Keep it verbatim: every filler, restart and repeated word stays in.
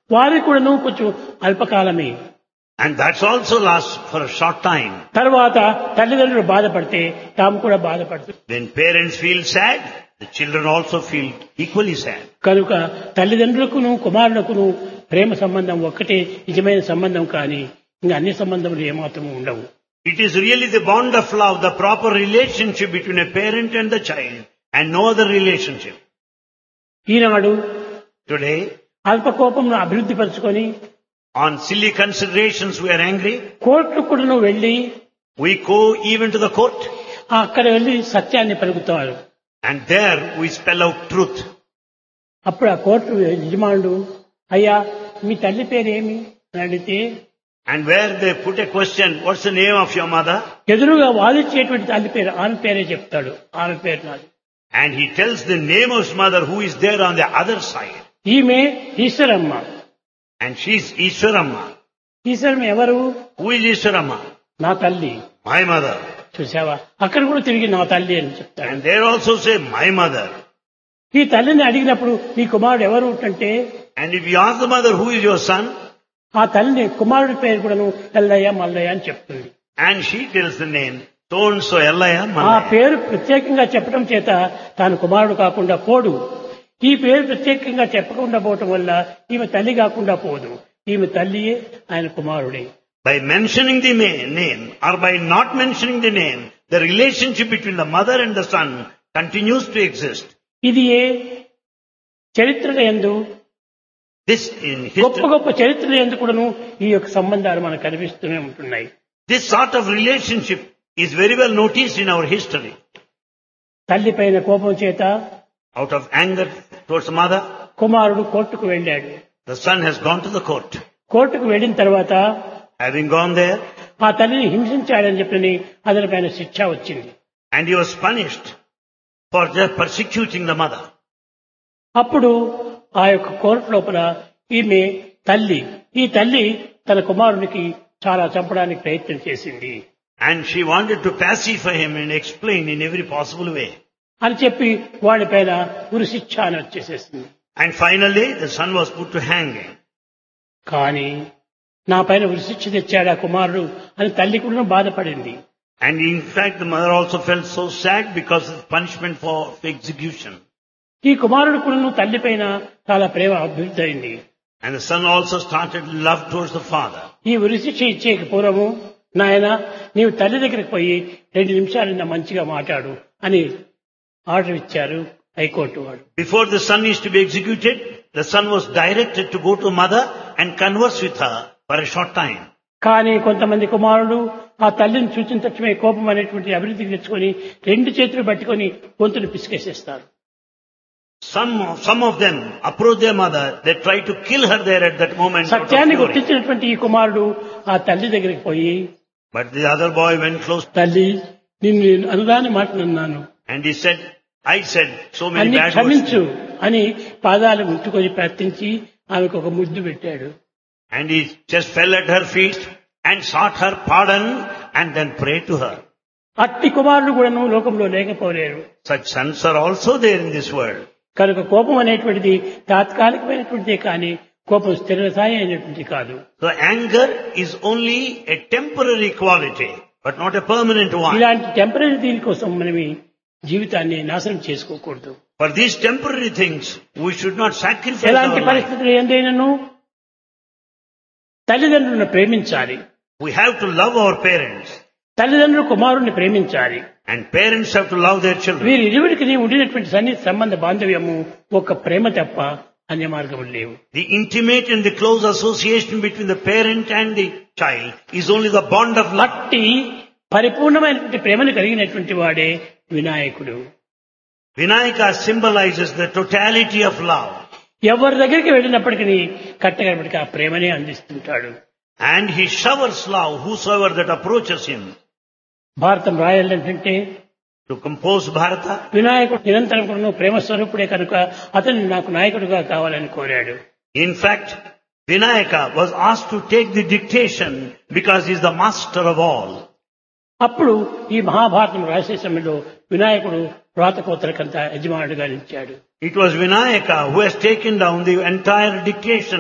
వారికి కూడాను కొంచెం అల్పకాలమే. And that's also lasts for a short time. తర్వాత తల్లిదండ్రులు బాధపడితే తాము కూడా బాధపడుతుంది. When parents feel sad, the children also feel equally sad. కనుక తల్లిదండ్రులకును కుమారులకును ప్రేమ సంబంధం ఒక్కటే నిజమైన సంబంధం, కానీ ఇంకా అన్ని సంబంధములు ఏమాత్రము ఉండవు. It is really the bond of love, the proper relationship between a parent and the child, and no other relationship. Eenadu Today, అల్ప కోపంను అభివృద్ధి పరుచుకొని on silly considerations we are angry. Court కూడాను వెళ్లి We go even to the court, అక్కడ వెళ్లి సత్యాన్ని పలుకుతారు. and there we spell out truth. అప్పుడు ఆ కోర్టు యజమానుడు, అయ్యా మీ తల్లి పేరేమి అని అడిగితే, And where they put a question, what's the name of your mother? ఎదురుగా వాదించేటువంటి తల్లి పేరు ఆమె పేరే చెప్తాడు. ఆమె పేరు నాది. And he tells the name of his mother who is there on the other side. ఈమె Eshwaramma. And she's Ishwaramma. Eshwaramma ఎవరు? Who is Ishwaramma? నా తల్లి. My mother. చూసావా, అక్కడ కూడా తిరిగి నా తల్లి అని చెప్తాడు. And they also say, my mother. ఈ తల్లిని అడిగినప్పుడు నీ కుమారుడు ఎవరు అంటే, And if you ask the mother, who is your son? ఆ తల్లిని కుమారుడి పేరు కూడాను ఎల్లయ్య మల్లయ్య అని చెప్తుంది. And she tells the name, so and so Ellaya ఆ Mallaya. పేరు ప్రత్యేకంగా చెప్పడం చేత తాను కుమారుడు కాకుండా పోడు. ఈ పేరు ప్రత్యేకంగా చెప్పకుండా పోవటం వల్ల ఈమె తల్లి కాకుండా పోదు. ఈమె తల్లియే, ఆయన కుమారుడే. By mentioning the ma- name or by not mentioning the name, the relationship between the mother and the son continues to exist. ఇది ఏ చరిత్రల యందు, This in గొప్ప history, గొప్ప చరిత్రల యందు కూడాను ఈ యొక్క సంబంధాలు మనకు కనిపిస్తూనే ఉంటున్నాయి. this sort of relationship is very well noticed in our history. తల్లి పైన కోపం చేత Out of anger towards the mother, కుమారుడు కోర్టుకు వెళ్ళాడు. the son has gone to the court. కోర్టుకు వెళ్ళిన తర్వాత Having gone there, ఆ తల్లిని హింసించాడని చెప్పని అతని పైన శిక్ష వచ్చింది. and he was punished for just persecuting the mother. అప్పుడు ఆ యొక్క కోర్టు లోపల ఈమె తల్లి, ఈ తల్లి తన కుమారునికి చాలా చంపడానికి ప్రయత్నం చేసింది And she wanted to pacify him and explain in every possible way. అని చెప్పి వాడి పైన ఉరి శిక్ష అని వచ్చేసేసింది. And finally, the son was put to hanging. కానీ నా పైన ఉరి శిక్ష తెచ్చాడు ఆ కుమారుడు అని తల్లి కూడా బాధపడింది. And in fact, the mother also felt so sad because of the punishment for execution. ఈ కుమారుడు కూడా తల్లి పైన చాలా ప్రేమ అభివృద్ధి అయింది. And the son also started love towards the father. ఈ ఉరి శిక్ష ఇచ్చే పూర్వము, నాయన నీవు తల్లి దగ్గరికి పోయి రెండు నిమిషాలు నా మంచిగా మాట్లాడు అని ఆర్డర్ ఇచ్చారు హైకోర్టు వాడు. Before the son is to be executed, the son was directed to go to mother and converse with her for a short time. కానీ కొంతమంది కుమారుడు ఆ తల్లిని చూసిన తక్షణమే కోపం అనేటువంటి అభివృద్ధికి తెచ్చుకొని రెండు చేతులు పట్టుకొని గొంతును పిసికేసేస్తారు. Some, some of them approach their mother, they try to kill her there at that moment. out of సత్యాన్ని fury. గుర్తించినటువంటి ఈ కుమారుడు ఆ తల్లి దగ్గరికి పోయి, But the other boy went close తల్లి నిన్ను నేను అనుదాని మాట అన్నాను, and he said, I said so many అన్ని bad words. క్షమించు అని పాదాలు ముట్టుకొని ప్రార్థించి ఆమెకు ఒక ముద్దు పెట్టాడు. And he just fell at her feet and sought her pardon and then prayed to her. అట్టి కుమారుడు కూడాను లోకంలో లేకపోలేరు. Such sons are also there in this world. కనుక కోపం అనేటువంటిది తాత్కాలికమైనటువంటిదే కానీ కోపం స్థిరస్థాయి అయినటువంటి కాదు. So anger is only a temporary quality, but not a permanent one. ఇలాంటి టెంపరీ దీనికోసం మనం జీవితాన్ని నాశనం చేసుకోకూడదు. For these temporary things, we should not sacrifice ఎలాంటి our life. పరిస్థితులు ఏందైనాను తల్లిదండ్రులను ప్రేమించాలి. We have to love our parents, తల్లిదండ్రులు కుమారుణ్ణి ప్రేమించాలి. and parents have to love their children. వీరి ఇరువురికి ఉండినటువంటి సన్నిహిత సంబంధ బాంధవ్యము ఒక ప్రేమ తప్ప అన్య మార్గములు లేవు. The intimate and the close association between the parent and the child is only the bond of love. అట్టి పరిపూర్ణమైనటువంటి ప్రేమను కలిగినటువంటి వాడే వినాయకుడు. Vinayaka symbolizes the totality of love. ఎవరి దగ్గరికి వెళ్ళినప్పటికీ కట్టగలిపటికి ఆ ప్రేమనే అందిస్తుంటాడు. And he showers love whosoever that approaches him. భారతం రాయాలంటే To compose Bharata, వినాయకుడు నిరంతరం కూడా ప్రేమ స్వరూపుడే కనుక అతన్ని నాకు నాయకుడిగా కావాలని కోరాడు. in fact, Vinayaka was asked to take the dictation because he is the master of all. అప్పుడు ఈ మహాభారతం రాసే సమయంలో వినాయకుడు వ్రాతకోత్తలకంతా యజమానుడిగా నిలిచాడు. It was Vinayaka who has taken down the entire dictation